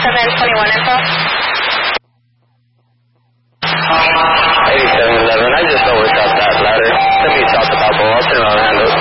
8721 info. 8711, I just overshot that ladder. Could be south of Balboa. I'll turn around and handle it.